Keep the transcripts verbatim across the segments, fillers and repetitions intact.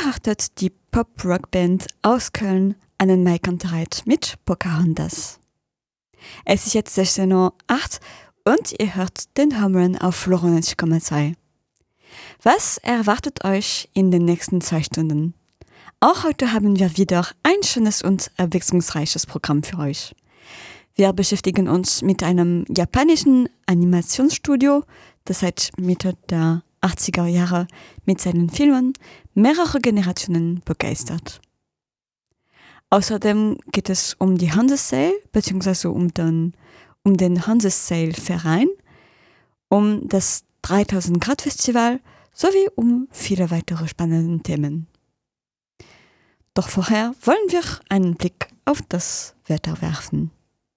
hörtet die Pop-Rock-Band aus Köln einen Maikantereit mit Pocahontas. Es ist jetzt sechzehn Uhr acht und ihr hört den Home Run auf neunzig Komma zwei. Was erwartet euch in den nächsten zwei Stunden? Auch heute haben wir wieder ein schönes und abwechslungsreiches Programm für euch. Wir beschäftigen uns mit einem japanischen Animationsstudio, das seit Mitte der achtziger Jahre mit seinen Filmen mehrere Generationen begeistert. Außerdem geht es um die Hansesale bzw. um den, um den Hansesale-Verein, um das dreitausend Grad Festival sowie um viele weitere spannende Themen. Doch vorher wollen wir einen Blick auf das Wetter werfen.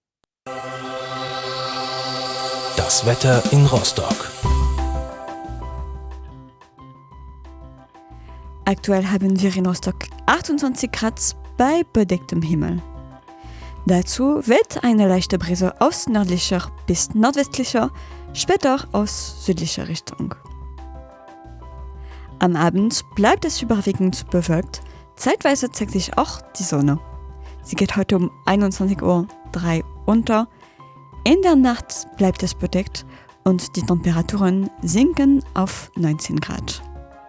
Das Wetter in Rostock. Aktuell haben wir in Rostock achtundzwanzig Grad bei bedecktem Himmel. Dazu weht eine leichte Brise aus nördlicher bis nordwestlicher, später aus südlicher Richtung. Am Abend bleibt es überwiegend bewölkt, zeitweise zeigt sich auch die Sonne. Sie geht heute um einundzwanzig Uhr drei unter. In der Nacht bleibt es bedeckt und die Temperaturen sinken auf neunzehn Grad.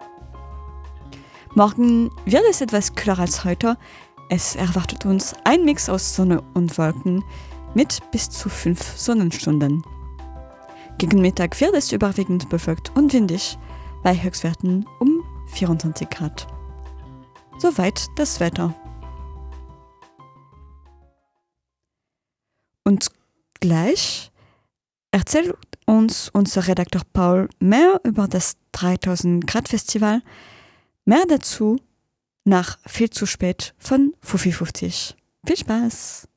Morgen wird es etwas kühler als heute. Es erwartet uns ein Mix aus Sonne und Wolken mit bis zu fünf Sonnenstunden. Gegen Mittag wird es überwiegend bewölkt und windig, bei Höchstwerten um vierundzwanzig Grad. Soweit das Wetter. Und gleich erzählt uns unser Redakteur Paul mehr über das dreitausend Grad Festival. Mehr dazu nach Viel zu spät von Fuffi fünfzig. Viel Spaß!